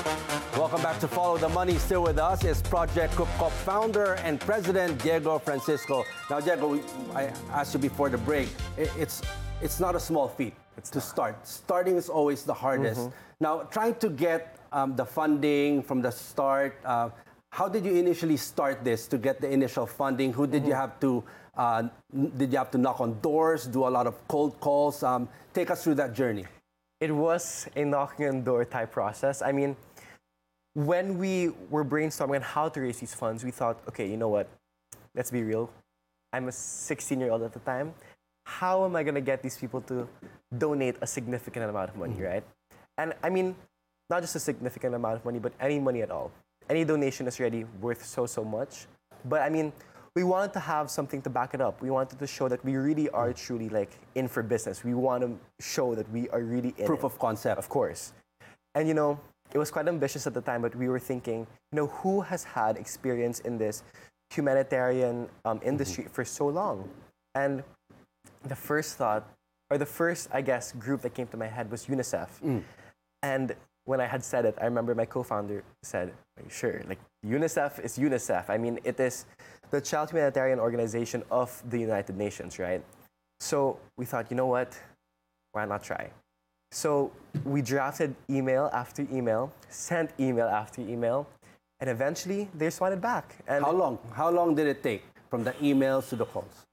Welcome back to Follow the Money. Still with us is Project Cook Cop founder and president Diego Francisco. Now, Diego, I asked you before the break. It's not a small feat to start. Starting is always the hardest. Now, trying to get the funding from the start. How did you initially start this to get the initial funding? Who did you have to? Did you have to knock on doors? Do a lot of cold calls? Take us through that journey. It was a knocking on door type process. I mean, when we were brainstorming on how to raise these funds, we thought, okay, you know what? Let's be real. I'm a 16-year-old at the time. How am I going to get these people to donate a significant amount of money, right? And I mean, not just a significant amount of money, but any money at all. Any donation is already worth so much. But I mean, we wanted to have something to back it up. We wanted to show that we really are truly like in for business. We want to show that we are really in Proof of concept. Of course. And you know, it was quite ambitious at the time, but we were thinking, you know, who has had experience in this humanitarian industry for so long? And the first thought, or the first, I guess, group that came to my head was UNICEF. And when I had said it, I remember my co-founder said, are you sure? Like, UNICEF is UNICEF. I mean, it is the Child Humanitarian Organization of the United Nations, right? So we thought, you know what? Why not try? So we drafted email after email, sent email after email, and eventually they responded back. And How long? How long did it take from the emails to the calls?